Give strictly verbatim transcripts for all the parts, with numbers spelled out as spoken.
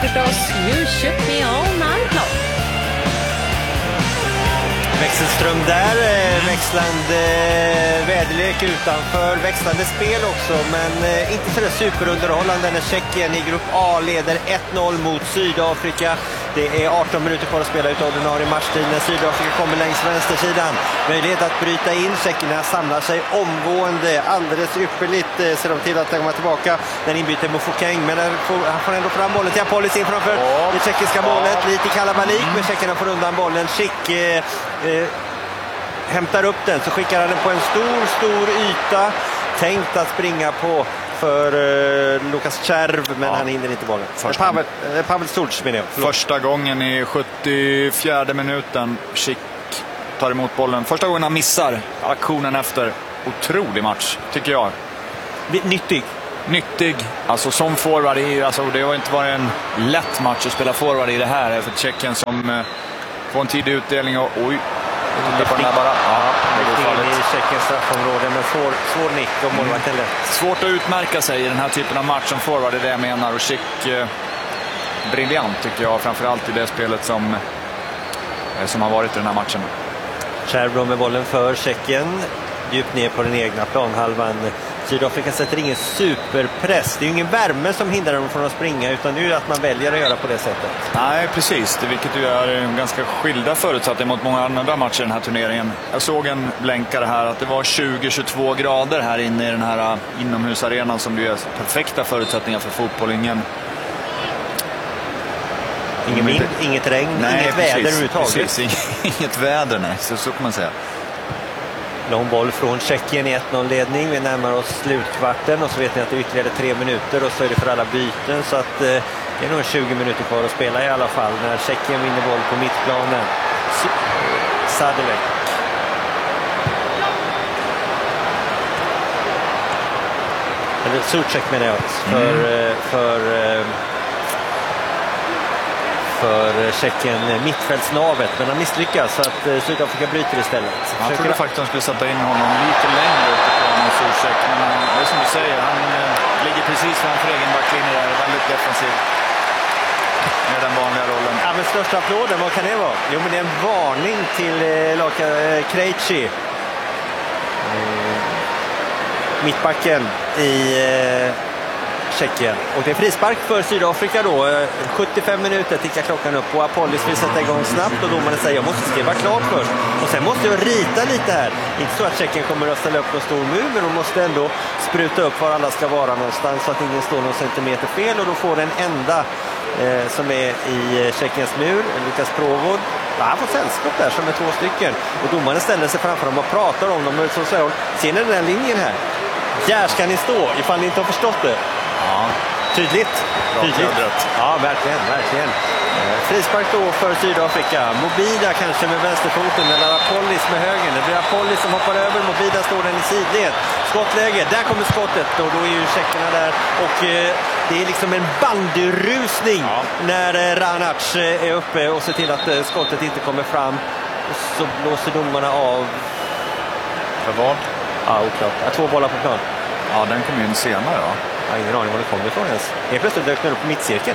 Förstås, you shook me all night long. Växelström där, växlande väderlek utanför, växlande spel också, men inte så där superunderhållande när Tjeckien i grupp A leder ett noll mot Sydafrika. Det är arton minuter kvar att spela ut ordinarie matchtid när Sydafrika kommer längs vänstersidan. Möjlighet att bryta in, tjeckerna samlar sig omgående, alldeles ypperligt ser de till att komma tillbaka. Den inbyter Mofokeng, men han får ändå fram bollen till Apollis in framför det tjeckiska målet. Lite kalabalik, men tjeckerna får undan bollen. Schick eh, eh, hämtar upp den, så skickar han den på en stor, stor yta. Tänkt att springa på för uh, Lukas Tjärv, men ja. han hinner inte bollen. Första. Pavel, uh, Pavel Stulc menar jag. Förlåt. Första gången i sjuttiofjärde minuten. Schick tar emot bollen. Första gången han missar aktionen efter. Otrolig match, tycker jag. Nyttig. Nyttig. Alltså som forward i, alltså, det har inte varit en lätt match att spela forward i det här. För Tjeckien som uh, får en tidig utdelning och oj. Det på den bara. Ja, det går in i Tjeckiens straffområde, men svår, svår nick och målvakten lätt. Svårt att utmärka sig i den här typen av match som forward, är det jag menar. Och Schick eh, briljant tycker jag, framförallt i det spelet som, eh, som har varit i den här matchen. Tjärv med bollen för Tjeckien, djupt ner på den egna planhalvan. Sydafrika sätter ingen superpress. Det är ju ingen värme som hindrar dem från att springa, utan det är ju att man väljer att göra på det sättet. Nej, precis. Det, vilket ju är ganska skilda förutsättningar mot många andra matcher i den här turneringen. Jag såg en blänkare här att det var tjugo till tjugotvå grader här inne i den här inomhusarenan som det är perfekta förutsättningar för fotboll. Ingen, Ingen vind, inget regn, nej, inget precis, väder överhuvudtaget. Precis, inget väder, nej. Så, så kan man säga. Lång boll från Tjeckien i ett noll-ledning. Vi närmar oss slutkvarten och så vet ni att det är ytterligare tre minuter och så är det för alla byten. Så att eh, det är nog tjugo minuter kvar att spela i alla fall när Tjeckien vinner boll på mittplanen. Sadilek. Eller Surcek menar jag. För, mm. för, för för Tjeckien mittfältsnavet, men han misslyckas så att Sydafrika bryter istället. Jag Försöker... trodde faktiskt att de skulle sätta in honom lite längre ute på honom, Surcek, men det är som du säger, han eh, ligger precis framför egen backlinje där, väldigt defensiv med den vanliga rollen. Ja, men största applåden, vad kan det vara? Jo, men det är en varning till eh, Laka eh, Krejci. Eh, mittbacken i eh, Tjeckien. Och det är frispark för Sydafrika då. sjuttiofem minuter tickar klockan upp och Apollis vill sätta igång snabbt och domaren säger jag måste skriva klart först. Och sen måste jag rita lite här. Inte så att Tjeckien kommer att ställa upp någon stor mur, men de måste ändå spruta upp var alla ska vara någonstans så att ingen står någon centimeter fel, och då får den enda eh, som är i Tjeckiens mur, Lukas Provod. Ja, han får sällskap där som är två stycken. Och domaren ställer sig framför dem och pratar om dem. Så säger hon, ser ni den här linjen här? Där ska ni stå ifall ni inte har förstått det. Ja. Tydligt. Tydligt. Ja, verkligen, verkligen. Frispark då för Sydafrika. Mobida kanske med vänsterfoten eller Apollis med höger. Det blir Apollis som hoppar över. Mobida står den i sidled. Skottläge. Där kommer skottet och då är ju tjeckerna där. Och eh, det är liksom en bandyrusning ja. när eh, Ranac är uppe och ser till att eh, skottet inte kommer fram. Och så blåser domarna av. För vad? Ja, oklart. Ja, två bollar på plan. Ja, den kommer in senare ja. Jag har ingen aning var det kommer ifrån ens. Helt plötsligt dök den upp på mittcirkeln.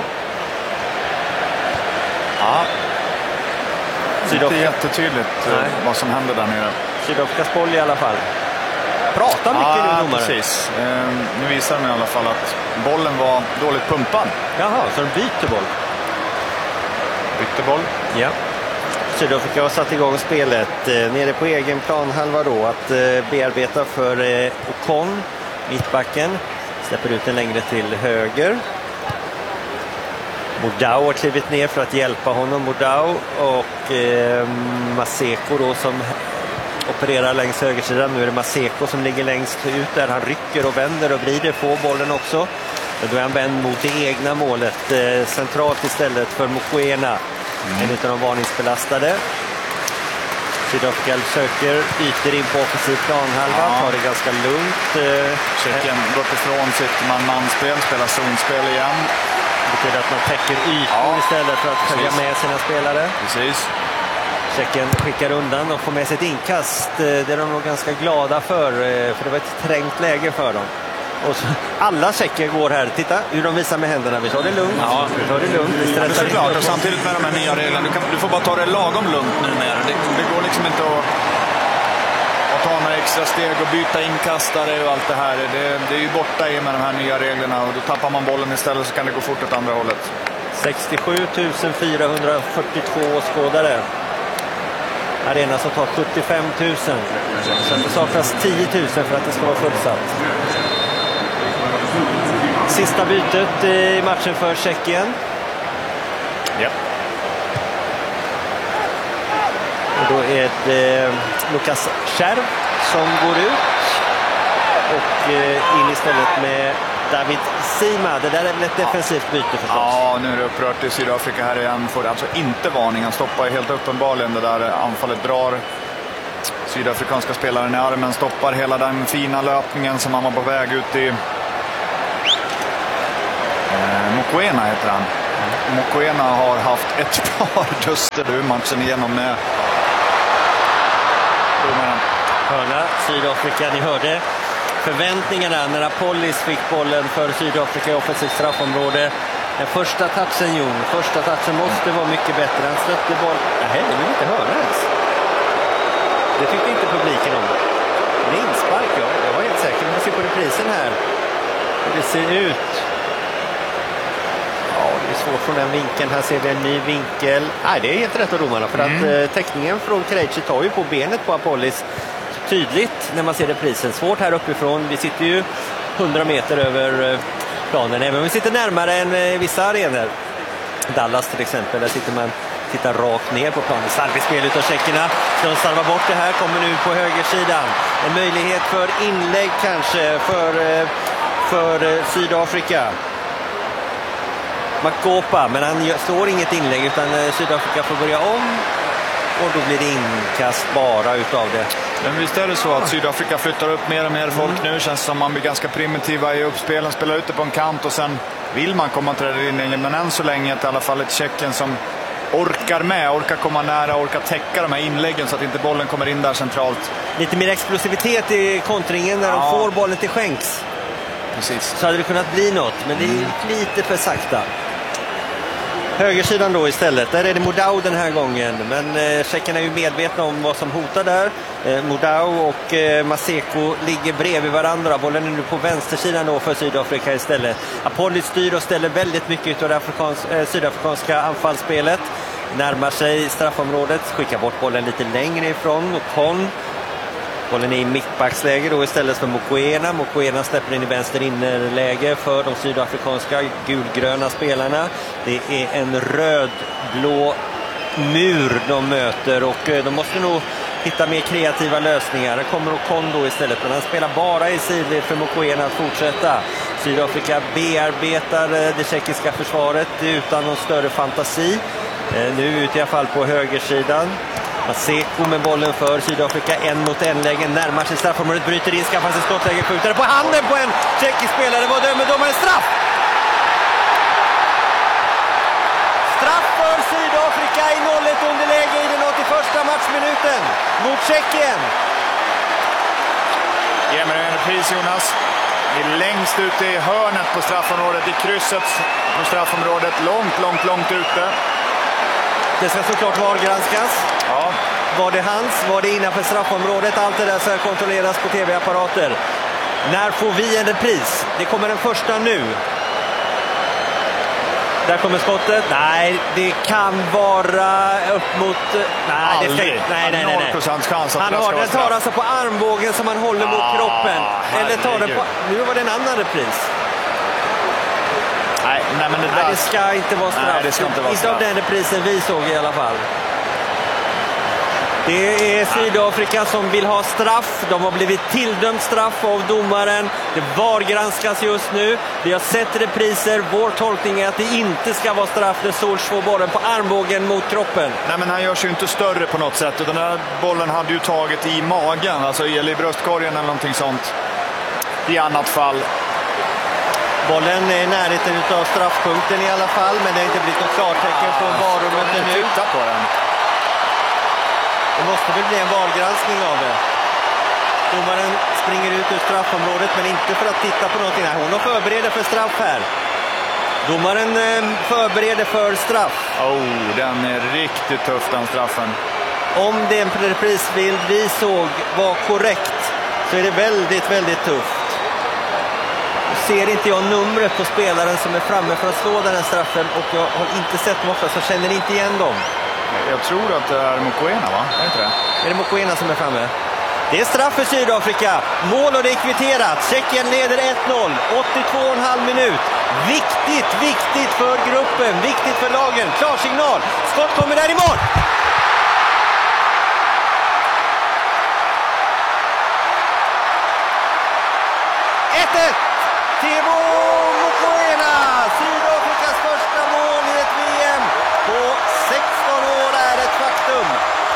Ja. Sydafrika. Det är jättetydligt Nej. vad som händer där nere. Sydafrikas boll i alla fall. Prata mycket ja, nu, domare. Precis. Ehm, nu visar de i alla fall att bollen var dåligt pumpad. Jaha, så de byter boll. Bytte boll. Ja. Sydafrika har satt igång spelet eh, nere på egen planhalva då. Att eh, bearbeta för eh, Ocon, mittbacken. Släpper ut den längre till höger. Modau har klivit ner för att hjälpa honom. Modau och eh, Maseko då som opererar längs högersidan. Nu är det Maseko som ligger längst ut där. Han rycker och vänder och vrider på bollen också. Men då är han vänd mot det egna målet. Eh, centralt istället för Mokoena. Mm. En av de varningsbelastade. Sydafrika söker ytor in på offensiv planhalva. Ja. Tar det ganska lugnt. Tjeckien går ifrån sitt man-man-spel. Spelar zonspel igen. Det betyder att man täcker ytor ja. istället för att följa med sina spelare. Precis. Tjeckien skickar undan och får med sig ett inkast. Det är de nog ganska glada för. För det var ett trängt läge för dem. Och så, alla tjecker går här. Titta hur de visar med händerna. Vi tar det lugnt. Ja. Vi tar det lugnt. Vi Ja, såklart. Och samtidigt med de här nya reglerna. Du, kan, du får bara ta det lagom lugnt nu med. Det, det går liksom inte att, att ta några extra steg och byta inkastare och allt det här. Det, det är ju borta i med de här nya reglerna. Och då tappar man bollen istället så kan det gå fort åt andra hållet. sextiosju tusen fyrahundrafyrtiotvå åskådare. Arena som tar sjuttiofem tusen. Så det saknas tio tusen för att det ska vara fullsatt. Sista bytet i matchen för Tjeckien. Ja. Och då är det eh, Lukas Kärv som går ut. Och eh, in istället med David Sima. Det där är väl ett defensivt byte förstås. Ja, nu är det upprört i Sydafrika här igen. Får alltså inte varning. Han stoppar helt uppenbarligen det där anfallet. Drar sydafrikanska spelaren i armen. Stoppar hela den fina löpningen som han var på väg ut i. Eh, Mokoena heter han. Mokoena har haft ett par duster nu matchen igenom med domaren. Hörna, Sydafrika, ni hörde förväntningarna när Apollis fick bollen för Sydafrika i offensivt straffområde. Den första touchen, Jon. Första touchen måste vara mycket bättre. Han släppte boll. Nej, det vill inte höra ens. Det tyckte inte publiken om. Det är inspark, ja. Jag var helt säker. Vi ser på reprisen här. Hur det ser ut. Ja, det är svårt från den vinkeln. Här ser vi en ny vinkel. Nej, det är helt rätt av domarna. För mm. att eh, täckningen från Krejci tar ju på benet på Apollis. Tydligt när man ser reprisen. Svårt här uppifrån. Vi sitter ju hundra meter över planen. Även om vi sitter närmare än vissa arenor. Dallas till exempel. Där sitter man tittar rakt ner på planen. Slarvigt spel utav tjeckerna. De salvar bort det här. Kommer nu på högersidan. En möjlighet för inlägg kanske för, för Sydafrika. Makopa. Men han slår inget inlägg utan Sydafrika får börja om. Och då blir det inkast bara utav det. Men visst är det så att Sydafrika flyttar upp mer och mer folk mm. nu. Känns som man blir ganska primitiva i uppspelen. Spelar ute på en kant och sen vill man komma till räddningen. Men än så länge är det i alla fall ett Tjeckien som orkar med. Orkar komma nära, orkar täcka de här inläggen så att inte bollen kommer in där centralt. Lite mer explosivitet i kontringen när ja. de får bollen till skänks. Precis. Så hade det kunnat bli något. Men det är mm. lite för sakta. Högersidan då istället, där är det Modau den här gången. Men eh, tjeckerna är ju medvetna om vad som hotar där. Eh, Modau och eh, Maseko ligger bredvid varandra. Bollen är nu på vänstersidan då för Sydafrika istället. Apolli styr och ställer väldigt mycket av det afrikans- eh, sydafrikanska anfallsspelet. Närmar sig straffområdet, skickar bort bollen lite längre ifrån. Och Kon. Bollen är i mittbacksläge då istället för Mokoena. Mokoena släpper in i vänster innerläge för de sydafrikanska gulgröna spelarna. Det är en röd-blå mur de möter och de måste nog hitta mer kreativa lösningar. Det kommer Ocon då istället, men han spelar bara i sidled för Mokoena att fortsätta. Sydafrika bearbetar det tjeckiska försvaret utan någon större fantasi. Nu ut i alla fall på högersidan. Maseko med bollen för Sydafrika, en mot en lägen, närmar sig straffområdet, bryter in, skaffar sig skottläge, skjuter på handen på en tjeckisk spelare. Vad dömer domaren? Straff! Straff för Sydafrika i noll ett underläge i den åttioförsta matchminuten mot Tjeckien. Ge mig en repris, Jonas. Det är längst ute i hörnet på straffområdet, i krysset på straffområdet, långt, långt, långt ute. Det ska såklart vargranskas. Ja. Var det hans? Var det innanför straffområdet? Allt det där ska kontrolleras på tv-apparater. När får vi en repris? Det kommer den första nu. Där kommer skottet. Nej, det kan vara upp mot... Nej, det ska... nej, nej, nej, nej. noll procent chans att han har den tar alltså på armbågen som han håller mot ah, kroppen. Eller tar den på... Nu var det en annan repris. Nej, nej, men det, nej, det ska inte vara straff. Nej, det ska inte vara inte straff. av den reprisen vi såg i alla fall. Det är Sydafrika som vill ha straff. De har blivit tilldömt straff av domaren. Det vargranskas just nu. Vi har sett repriser. Vår tolkning är att det inte ska vara straff när Solskjaer får bollen på armbågen mot kroppen. Nej, men han görs ju inte större på något sätt. Den här bollen hade ju tagit i magen, alltså i bröstkorgen eller någonting sånt. I annat fall. Bollen är i närheten av straffpunkten i alla fall, men det har inte blivit något klartecken från varummet nu. Titta på den. Det måste väl bli en vargranskning av det. Domaren springer ut ur straffområdet, men inte för att titta på någonting. Hon har förbereder för straff här. Domaren förbereder för straff. Oh, den är riktigt tuff, den straffen. Om den reprisbild vi såg var korrekt så är det väldigt, väldigt tufft. Ser inte jag numret på spelaren som är framme för att slå den här straffen, och jag har inte sett dem ofta, så känner inte igen dem. Jag tror att det är Mokoena, va? Är inte det? Är det Mokoena som är framme? Det är straff för Sydafrika. Mål, och det är kvitterat. Tjeckien leder ett noll. åttiotvå och en halv minut. Viktigt, viktigt för gruppen. Viktigt för lagen. Klarsignal. Skott kommer där i mål. ett ett. Timo Mokoena. Sydafrikas första mål i ett V M på sexton år är ett faktum.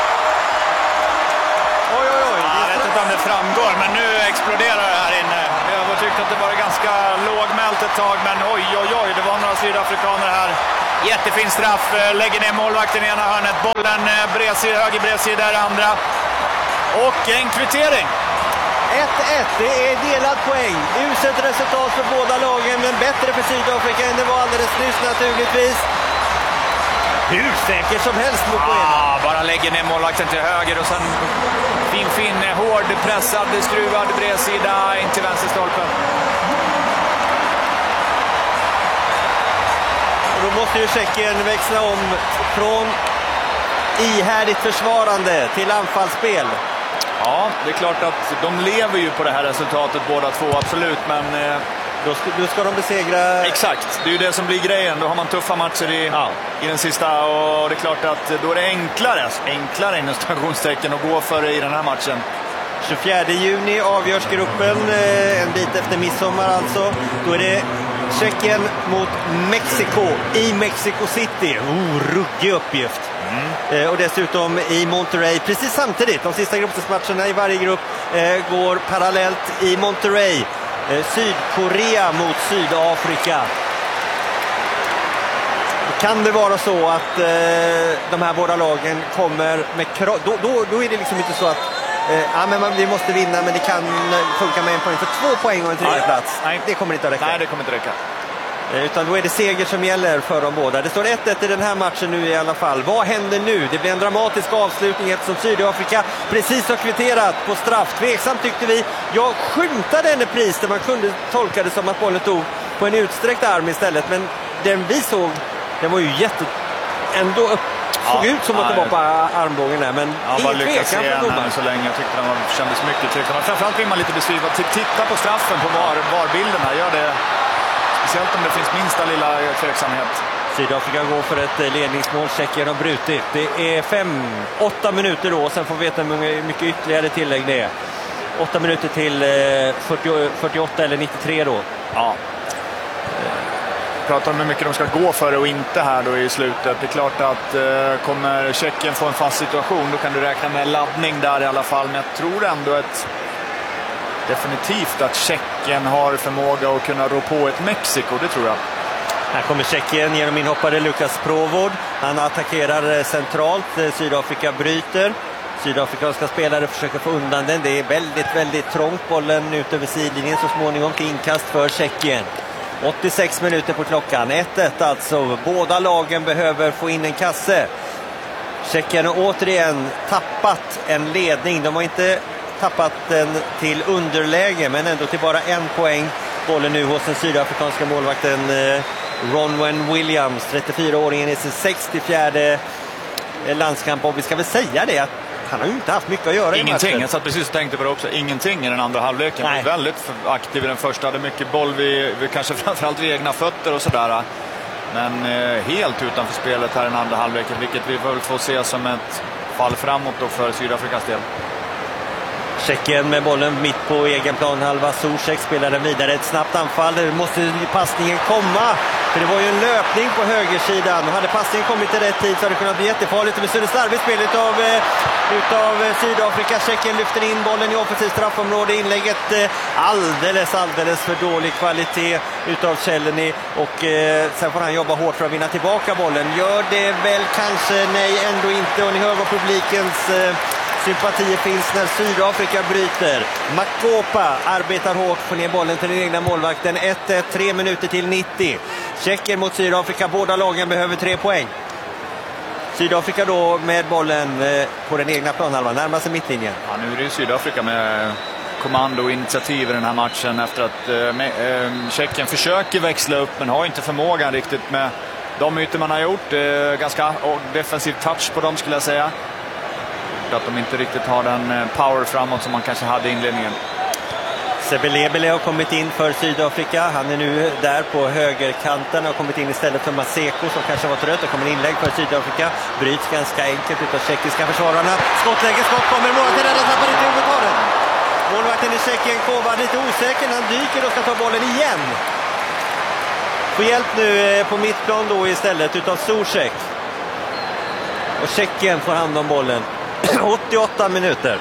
Oj, oj, oj. Jag vet inte om det framgår, men nu exploderar det här inne. Jag tyckte att det var ganska lågmält ett tag, men oj, oj, oj. Det var några sydafrikaner här. Jättefin straff. Lägger ner målvakten i ena hörnet. Bollen bredsida, höger bredsida i det andra. Och en kvittering. ett ett, det är delad poäng. Uselt resultat för båda lagen, men bättre för Sydafrika än det var alldeles nyss naturligtvis. Hur säker som helst mot Mokoena. Ah, bara lägger ner målvakten till höger och sen fin, fin, hård, pressad, skruvad bredsida in till vänsterstolpen. Och då måste ju Tjeckien växla om från ihärdigt försvarande till anfallsspel. Ja, det är klart att de lever ju på det här resultatet båda två, absolut, men eh, då, ska, då ska de besegra... Exakt, det är ju det som blir grejen. Då har man tuffa matcher i, ja. i den sista, och det är klart att då är det enklare, enklare inom stationstecken att gå för i den här matchen. tjugofjärde juni avgörs gruppen, en bit efter midsommar alltså. Då är det Tjeckien mot Mexiko i Mexico City. Oh, ruggig uppgift. Mm. Eh, och dessutom i Monterrey precis samtidigt. De sista gruppmatcherna i varje grupp eh, går parallellt i Monterrey. Eh, Sydkorea mot Sydafrika. Kan det vara så att eh, de här båda lagen kommer med krav? Då, då, då är det liksom inte så att eh, ja, men man, vi måste vinna, men det kan funka med en poäng för två poäng och en tredje plats. Nej, det kommer inte att räcka. Nej, det kommer inte räcka. Utan då är det seger som gäller för dem båda. Det står ett ett i den här matchen nu i alla fall. Vad händer nu? Det blir en dramatisk avslutning eftersom Sydafrika precis har kvitterat på straff. Tveksamt tyckte vi. Jag skymtade en pris där man kunde tolka det som att bollen tog på en utsträckt arm istället. Men den vi såg, den var ju jätte... ändå upp... såg ja, ut som att det var på armbågen där, men ja, ingen tvekan från domaren. Så länge jag tyckte den var, kändes mycket tryggt. Men framförallt blir man lite besviken. Titta på straffen på var, var-bilden här. Gör det, speciellt om det finns minsta lilla tveksamhet. Sydafrika går för ett ledningsmål. Tjeckien har brutit. Det är fem, åtta minuter då. Sen får vi veta hur mycket ytterligare tillägg det är. Åtta minuter till fyrtio, fyrtioåtta eller nittiotre då. Ja. Pratar om hur mycket de ska gå för och inte här då i slutet. Det är klart att eh, kommer Tjeckien få en fast situation, då kan du räkna med laddning där i alla fall. Men jag tror ändå att definitivt att Tjeckien har förmåga att kunna rå på ett Mexiko, det tror jag. Här kommer Tjeckien genom inhoppare Lukas Provod. Han attackerar centralt. Sydafrika bryter. Sydafrikanska spelare försöker få undan den. Det är väldigt, väldigt trångt. Bollen ut över sidlinjen så småningom till inkast för Tjeckien. åttiosex minuter på klockan. ett ett alltså. Båda lagen behöver få in en kasse. Tjeckien har återigen tappat en ledning. De har inte tappat den till underläge, men ändå till bara en poäng. Bollen nu hos den sydafrikanska målvakten Ronwen Williams, trettiofyra-åringen i sin sextiofjärde landskamp. Och vi ska väl säga det att han har ju inte haft mycket att göra. Ingenting, i matchen. jag satt precis och tänkte på det också. Ingenting i den andra halvleken. Nej. Väldigt aktiv i den första. Hade mycket boll vid, vid kanske framförallt vid egna fötter och sådär. Men eh, helt utanför spelet här i den andra halvleken. Vilket vi väl får se som ett fall framåt då för Sydafrikas del. Tjeckien med bollen mitt på egen plan. Halva Zuzek spelar den vidare. Ett snabbt anfall. Nu måste passningen komma. För det var ju en löpning på högersidan. Och hade passningen kommit i rätt tid så hade det kunnat bli jättefarligt. Det blir slarvigt spel utav, utav Sydafrika. Tjeckien lyfter in bollen i offensivt straffområde. Inlägget alldeles, alldeles för dålig kvalitet utav Chelny. Och eh, sen får han jobba hårt för att vinna tillbaka bollen. Gör det väl kanske? Nej, ändå inte. Och ni hör vad publikens... Eh, sympatier finns när Sydafrika bryter. Makopa arbetar hårt, får ner bollen till den egna målvakten. ett ett, tre minuter till nittio. Tjeckien mot Sydafrika, båda lagen behöver tre poäng. Sydafrika då med bollen på den egna planhalvan, närmar sig mittlinjen. Ja, nu är det ju Sydafrika med kommando och initiativ i den här matchen efter att eh, med, eh, Tjeckien försöker växla upp men har inte förmågan riktigt med de ytor man har gjort. Eh, ganska defensiv touch på dem skulle jag säga. Att de inte riktigt har den power framåt som man kanske hade i inledningen. Sebelebele har kommit in för Sydafrika. Han är nu där på högerkanten och har kommit in istället för Maseko som kanske var trött. Det kommer en inlägg för Sydafrika. Bryts ganska enkelt utav tjeckiska försvararna. Skottläge, skott kommer. Målvakten räddar, tappar inte huvudtaget. Målvakten i Tjeckien, Kovar, lite osäker när han dyker och ska ta bollen igen. Får hjälp nu på mittplan då istället utav Zuzek. Och Tjeckien får hand om bollen. åttioåtta minuter.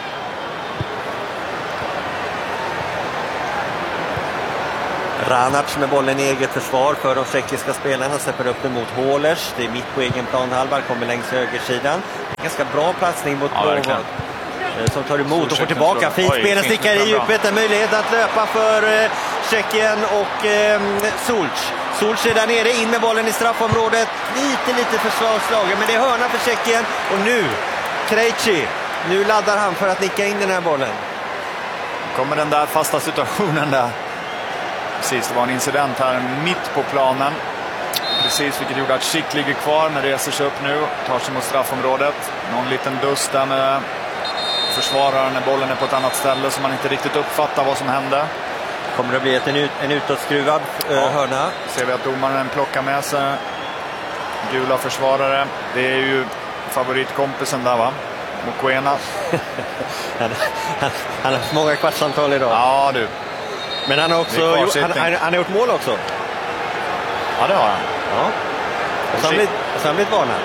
Ranac med bollen i eget försvar för de tjeckiska spelarna, släpper upp den mot Hålers. Det är mitt på egen planhalva, kommer längs högersidan. Ganska bra platsning mot ja, Brovod som tar emot och får tillbaka. Fint spelen stickar i djupet, en möjlighet att löpa för eh, Tjeckien och eh, Sulc. Sulc är där nere, in med bollen i straffområdet. Lite, lite försvarslagen, men det är hörna för Tjeckien. Och nu, Krejci, nu laddar han för att nicka in den här bollen. Kommer den där fasta situationen där. Precis, det var en incident här mitt på planen. Precis, vilket gjorde att Schick ligger kvar men reser sig upp nu. Tar sig mot straffområdet. Någon liten dust där med försvararen när bollen är på ett annat ställe så man inte riktigt uppfattar vad som hände. Kommer det bli ett, en, ut, en utåtskruvad ja. hörna. Ser vi att domaren plockar med sig gula försvarare. Det är ju favoritkompisen där, va? Mokoena. han, han, han har många kvartsamtal idag. Ja, du. Men han har också gjort, han, han, han har gjort mål också. Ja, det har han. Ja. Och så har han blivit varnad.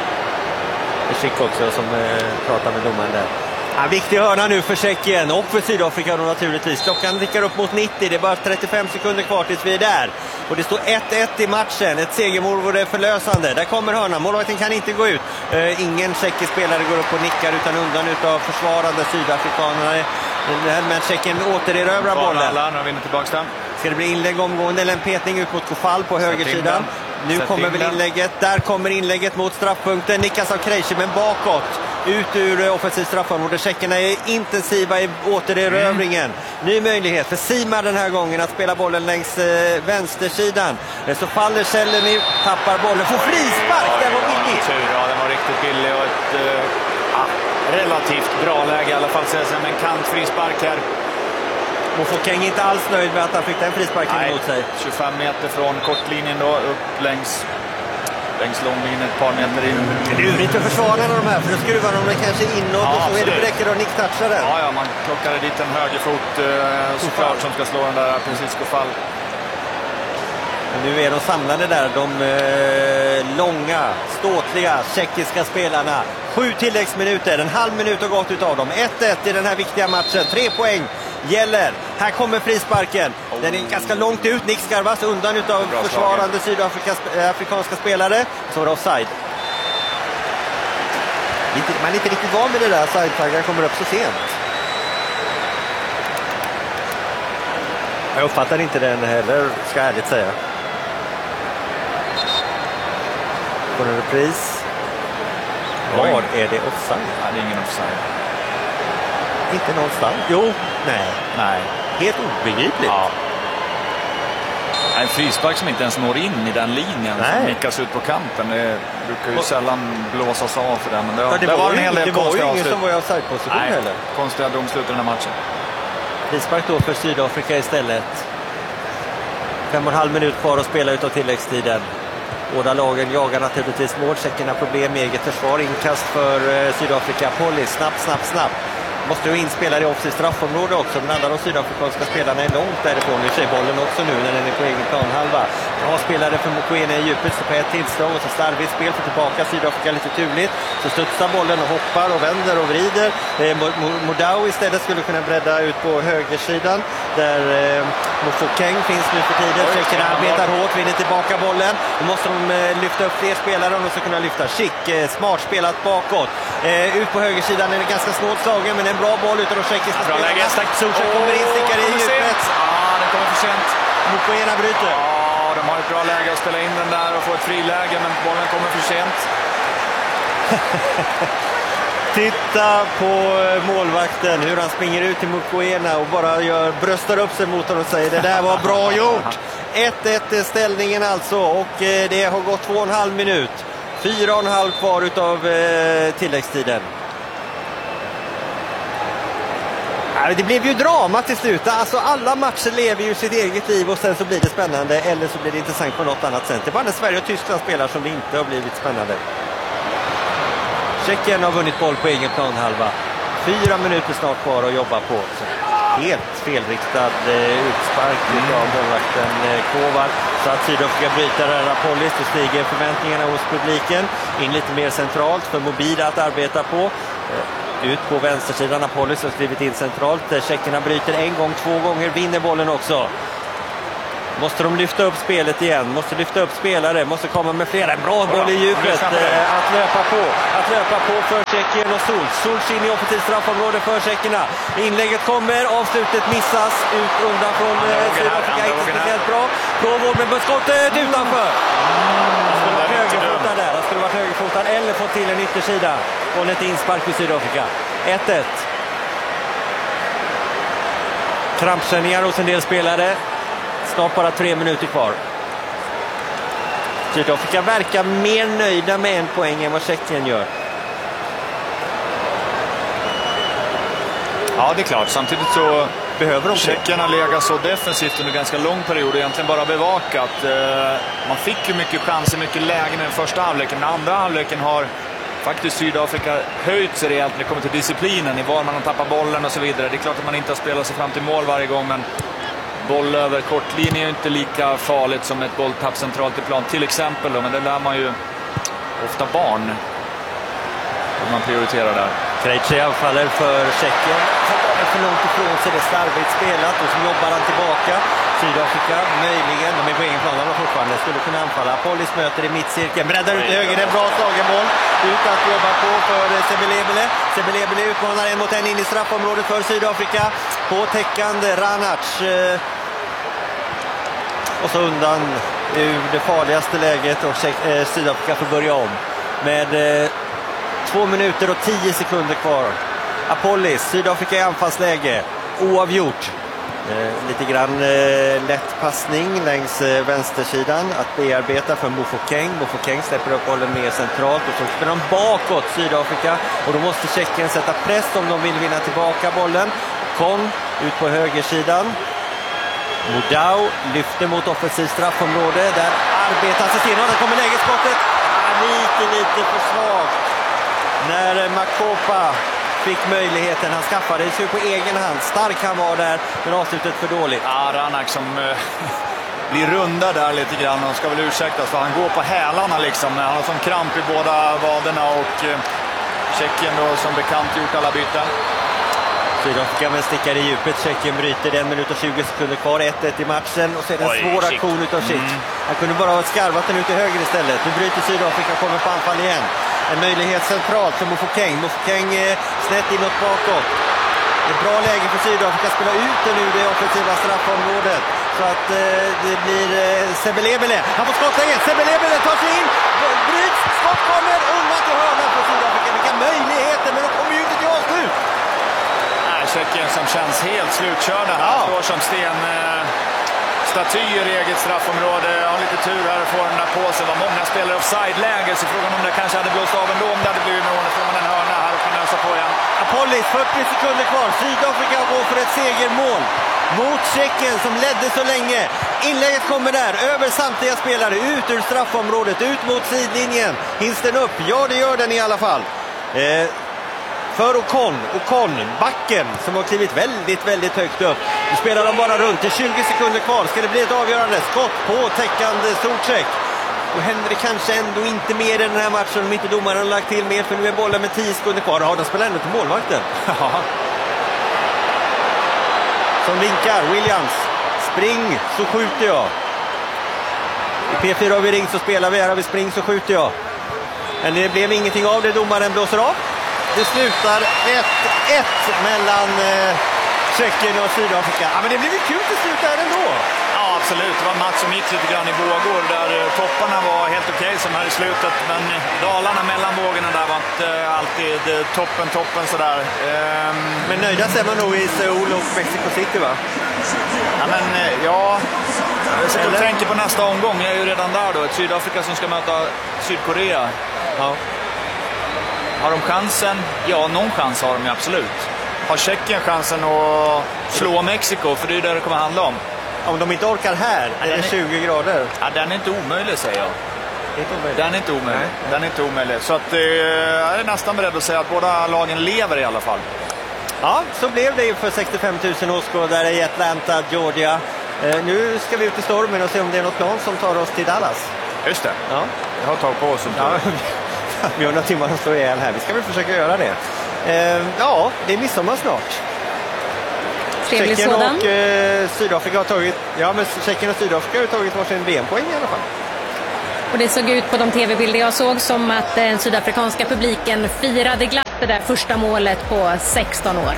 Det är Schick också som eh, pratar med domaren där. Ja, viktig hörna nu för Tjeckien och för Sydafrika då naturligtvis. Klockan tickar upp mot nittio. Det är bara trettiofem sekunder kvar tills vi är där. Och det står ett ett i matchen. Ett segermål vore förlösande. Där kommer hörna. Målvakten kan inte gå ut. Uh, ingen tjeckisk spelare går upp och nickar utan undan utav försvarande sydafrikanerna. Men Tjeckien återerövrar bollen. Alla, nu vinner tillbaka den. Ska det bli inlägg omgående eller en petning ut mot Kofall på högersidan? Nu Sätt kommer väl inlägget. Där kommer inlägget mot straffpunkten. Nickas av Krejci men bakåt. Ut ur offensiv straffområde. Tjeckerna är intensiva i återerövringen. Mm. Ny möjlighet för Sima den här gången att spela bollen längs eh, vänstersidan. Så faller Källen ut, tappar bollen. Får frispark, den var billig. Ja, den var riktigt billig och ett eh, ah, relativt bra läge i alla fall. Men en kant frispark här. Mofokeng är inte alls nöjd med att han fick den frisparken Nej, emot sig. tjugofem meter från kortlinjen då, upp längs, längs långlinjen ett par meter in. Det är lurigt för försvararna de här, för då skruvar de det kanske inåt ja, och så är det räcker att nicktatcha den. Ja, ja, man plockade dit en högerfot eh, såklart som ska slå den där precis på fall. Nu är de samlade där, de eh, långa, ståtliga tjeckiska spelarna. Sju tilläggsminuter, en halv minut har gått utav dem. ett ett i den här viktiga matchen, tre poäng gäller. Här kommer frisparken. Den är ganska långt ut. Nick skarvas undan utav försvarande sydafrikanska spelare. Så var det offside. Man är inte riktigt van med det där. Sideflaggan kommer upp så sent. Jag uppfattar inte den heller, ska jag ärligt säga. På en repris. Var är det offside? Nej, det är ingen offside. Inte någonstans. Jo, nej. Nej. Helt obegripligt. Ja. En frispark som inte ens når in i den linjen. Nej. Som nickas ut på kanten. Det brukar ju och, sällan blåsas av för det. Men det, ja, det, det var, var en hel del det var konstiga ju ingen avslut. som var i offside-position heller. Konstiga domslut i den här matchen. Frispark då för Sydafrika istället. Fem och en halv minut kvar att spela utav tilläggstiden. Båda lagen jagar naturligtvis mål. Tjeckerna problem med eget försvar. Inkast för eh, Sydafrika. Polly, snabbt, snabbt, snabbt. Måste ju inspela i offensivt straffområde också, men alla de sydafrikanska spelarna är långt därifrån. Nu ser bollen också nu när den är på egen planhalva. Bra spelare för Mokoena i djupet, så på ett tillslag och så slarvigt spel för tillbaka Sydafrika lite turligt. Så studsar bollen och hoppar och vänder och vrider. Eh, Modau istället skulle kunna bredda ut på högersidan där eh, Mofokeng finns nu för tiden. Tjeckerna arbetar hårt, vinner tillbaka bollen. Då måste de eh, lyfta upp fler spelare om de ska kunna lyfta. Schick, eh, smart spelat bakåt. Eh, ut på högersidan är det ganska snålt slagen, men en bra boll utav de tjeckiska ja, spelarna. Solskjaer oh, kommer in, stickar i djupet. Ja, den kommer för sent. Mokoena bryter. Ja, de har ett bra läge att spela in den där och få ett friläge, men bollen kommer för sent. Titta på målvakten, hur han springer ut till Mokoena och bara gör, bröstar upp sig mot honom och säger det där var bra gjort. ett ett är ställningen alltså, och det har gått två och en halv minut. Fyra och en halv kvar utav eh, tilläggstiden. Det blev ju drama till slut. Alltså alla matcher lever ju sitt eget liv och sen så blir det spännande eller så blir det intressant på något annat sätt. Det är bara när Sverige och Tyskland spelar som det inte har blivit spännande. Tjeckien har vunnit boll på egen planhalva. Fyra minuter snart kvar att jobba på. Så helt felriktad eh, utspark mm. av målvakten eh, Kovar. Så att Sydafrika bryter Rapolis och stiger förväntningarna hos publiken. In lite mer centralt för Mobida att arbeta på. Eh, ut på vänstersidan. Rapolis har skrivit in centralt. Tjeckerna bryter en gång, två gånger, vinner bollen också. Måste de lyfta upp spelet igen, måste lyfta upp spelare, måste komma med flera. Bra boll i djupet, eh, att löpa på, att löpa på för Tjeckien och Solskjaer. Solskjaer in i offensivt straffområde för tjeckerna. Inlägget kommer, avslutet missas, ut undan från eh, Sydafrika, inte speciellt bra. Bra boll med skottet utanför. Han skulle varit högerfotad där, han skulle varit högerfotad eller fått till en yttersida. Bollen till inspark i Sydafrika. ett ett. Krampkänningar hos en del spelare. Snart bara tre minuter kvar. Sydafrika verkar mer nöjda med en poäng än vad Tjeckien gör. Ja, det är klart. Samtidigt så behöver de Tjeckierna legat så defensivt under ganska lång period och egentligen bara bevakat. Man fick ju mycket chanser, mycket lägen i den första halvleken. Den andra halvleken har faktiskt Sydafrika höjt sig rejält när det kommer till disciplinen, i var man har tappat bollen och så vidare. Det är klart att man inte har spelat sig fram till mål varje gång, men boll över kortlinje är ju inte lika farligt som ett bolltapp centralt i plan till exempel då, men det lär man ju ofta barn om man prioriterar där. Krejci anfaller för Tjeckien. För långt ifrån sig, det är slarvigt spelat och så jobbar han tillbaka. Sydafrika möjligen, de är på egen plan och fortfarande skulle kunna anfalla. Polis möter i mittcirkeln, breddar ut höger, det är en bra slagen boll. Ut att jobba på för Sebelebele. Sebelebele utmanar en mot en in i straffområdet för Sydafrika. På täckande Ranac. Och så undan ur det farligaste läget och Sydafrika får börja om. Med två minuter och tio sekunder kvar. Apollis, Sydafrika i anfallsläge. Oavgjort. Eh, lite grann eh, lätt passning längs eh, vänstersidan att bearbeta för Mofokeng. Mofokeng släpper upp bollen mer centralt och så spelar de bakåt Sydafrika och då måste Tjeckien sätta press om de vill vinna tillbaka bollen. Kon ut på högersidan. Modau lyfter mot offensiv straffområde. Där arbetar Cesena. Där kommer lägesskottet. Ah, lite, lite för svagt. När Makopa fick möjligheten. Han skaffade sig på egen hand. Stark han var där, men avslutet för dåligt. Ja, Ranac som eh, blir runda där lite grann. Han ska väl ursäktas för han går på hälarna liksom. Han har som kramp i båda vaderna och eh, Tjeckien då som bekant gjort alla byten. Sydafrika men stickar i djupet. Tjeckien bryter en minut och tjugo sekunder kvar. ett ett i matchen och så är det en svår aktion utav Schick. Mm. Han kunde bara ha skarvat den ut till höger istället. Nu bryter Sydafrika och kommer på anfall igen. En möjlighet centralt för Mofokeng. Mofokeng eh, snett inåt bakåt. Ett bra läge för Sydafrika att spela ut den ur det offensiva straffområdet. Så att eh, det blir eh, Sebelebele. Han får skottläget. Sebelebele tar sig in. Bryts. Skott kommer. Undan till hörnan för Sydafrika. Vilka möjligheter, men de kommer ju inte till avslut. Tjeckien som känns helt slutkörda här. Ja. Står som sten eh, statyer i eget straffområde. Har lite tur här och får den där på sig. Det var många spelare offside-läge, så frågan om det kanske hade blåst av ändå om det hade blivit mål från en hörna här och kan ösa på igen. Apollis, fyrtio sekunder kvar. Sydafrika går för ett segermål mot Tjeckien som ledde så länge. Inlägget kommer där, över samtliga spelare, ut ur straffområdet, ut mot sidlinjen. Hinns den upp? Ja, det gör den i alla fall. Eh, för Ocon. Ocon, backen som har klivit väldigt, väldigt högt upp. Nu spelar de bara runt, det är tjugo sekunder kvar. Ska det bli ett avgörande skott på täckande storcheck? Då händer det kanske ändå inte mer i den här matchen om inte domaren har lagt till mer, för nu är bollen med tio sekunder kvar. Ja, de spelar ändå till målvakten. Som vinkar, Williams. Spring så skjuter jag. I P fyra har vi ring så spelar vi, här har vi spring så skjuter jag. Men det blev ingenting av det, domaren blåser av. Det slutar ett ett mellan eh, Tjeckien och Sydafrika. Ja, men det blev ju kul till slut där ändå. Ja, absolut. Det var en match som gick lite grann i vågor där topparna var helt okej okay, som här i slutet. Men dalarna mellan vågorna där var inte alltid toppen, toppen sådär. Ehm... Men nöjda ser man nog i Seoul och Mexico City, va? Ja, men ja... Jag sitter och tänker på nästa omgång. Jag är ju redan där då. Ett Sydafrika som ska möta Sydkorea. Ja. Har de chansen? Ja, någon chans har de ju absolut. Har Tjeckien chansen att slå Mexiko? För det är det det kommer handla om. Om de inte orkar här, ja, är det tjugo grader. Ja, den är inte omöjlig, säger jag. Det är inte omöjlig. Den är inte omöjlig. Nej. Den är inte omöjlig. Så att, eh, jag är nästan beredd att säga att båda lagen lever i alla fall. Ja, så blev det ju för sextiofem tusen åskådare i Atlanta, Georgia. Eh, nu ska vi ut i stormen och se om det är något plan som tar oss till Dallas. Just det. Ja. Jag har tagit på oss. Ja, vi har några timmar att stå ihjäl här. Vi ska väl försöka göra det. Eh, ja, det är midsommar snart. Trevlig Tjeckien sådan. och eh, Sydafrika har tagit, ja men Tjeckien och Sydafrika har tagit varsin V M-poäng i alla fall. Och det såg ut på de tv-bilder jag såg som att den sydafrikanska publiken firade glatt det där första målet på sexton år.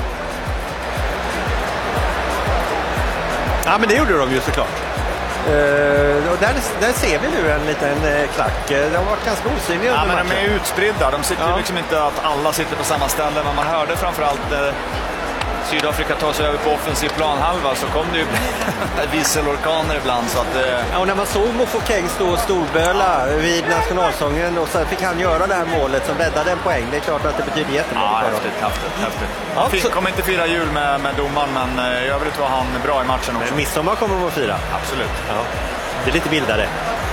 Ja, men det gjorde de ju såklart. Uh, och där, där ser vi nu en liten uh, klack. De har varit ganska osynliga. Ja, men matchen. de är utspridda. De sitter ja. liksom inte att alla sitter på samma ställe. Men man hörde framförallt uh, Sydafrika tar sig över på offensiv planhalva, så kom det ju visselorkaner ibland. Så att, uh... ja, och när man såg Mofokeng stå och storböla vid nationalsången och så fick han göra det här målet som räddade en poäng. Det är klart att det betyder jättemycket. Ja, för häftigt, häftigt, häftigt. Ja, Fin, så... kommer inte fira jul med, med domaren, men uh, i övrigt var han bra i matchen också. Men midsommar kommer de att fira. Absolut. Ja. Det är lite bildare.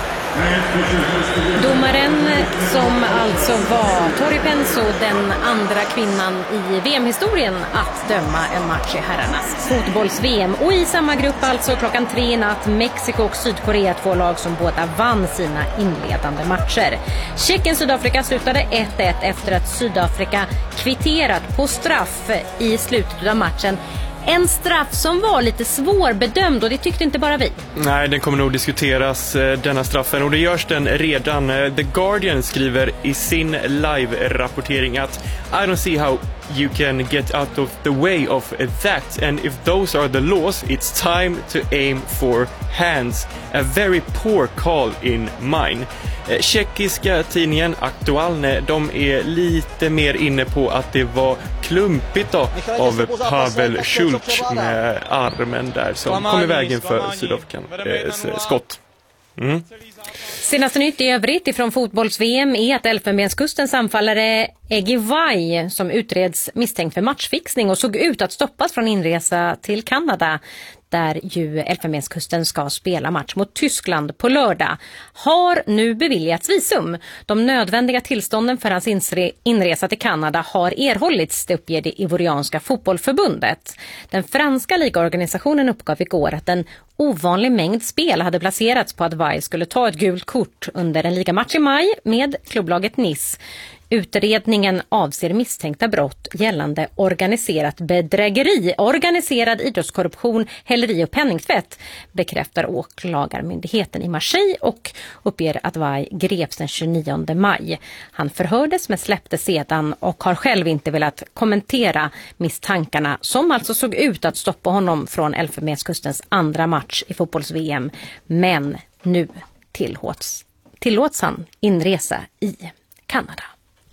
Domaren som alltså var Tori Penso, den andra kvinnan i V M-historien att döma en match i herrarnas fotbolls-V M. Och i samma grupp alltså klockan tre i natt Mexiko och Sydkorea, två lag som båda vann sina inledande matcher. Tjeckien-Sydafrika slutade ett ett efter att Sydafrika kvitterat på straff i slutet av matchen. En straff som var lite svårbedömd, och det tyckte inte bara vi. Nej, den kommer nog diskuteras, denna straffen, och det görs den redan. The Guardian skriver i sin live-rapportering att I don't see how you can get out of the way of that, and if those are the laws, it's time to aim for hands. A very poor call in mine. Tjeckiska tidningen Aktualne, de är lite mer inne på att det var klumpigt då av Pavel Schultz med armen där som kom i vägen för Sydafrikas eh, skott. Mm. Senaste nytt i övrigt ifrån fotbolls-V M är att Elfenbenskustens anfallare Egi Vai, som utreds misstänkt för matchfixning och såg ut att stoppas från inresa till Kanada, där ju Elfenbenskusten ska spela match mot Tyskland på lördag, har nu beviljats visum. De nödvändiga tillstånden för hans inresa till Kanada har erhållits, det uppger det ivorianska fotbollförbundet. Den franska ligaorganisationen uppgav igår att en ovanlig mängd spel hade placerats på att Vai skulle ta ett gult kort under en ligamatch i maj med klubblaget Nice. Utredningen avser misstänkta brott gällande organiserat bedrägeri, organiserad idrottskorruption, häleri och penningtvätt, bekräftar åklagarmyndigheten i Marseille och uppger att Vai greps den tjugonionde maj. Han förhördes men släpptes sedan och har själv inte velat kommentera misstankarna som alltså såg ut att stoppa honom från Elfenbenskustens andra match i fotbolls-V M. Men nu tillåts, tillåts han inresa i Kanada.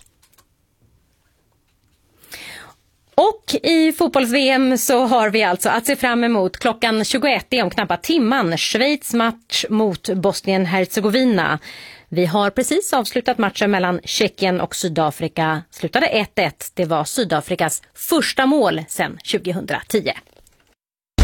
Och i fotbolls-V M så har vi alltså att se fram emot klockan tjugoett om knappa timman Schweiz match mot Bosnien-Herzegovina. Vi har precis avslutat matchen mellan Tjeckien och Sydafrika. Slutade ett ett. Det var Sydafrikas första mål sedan tjugohundratio.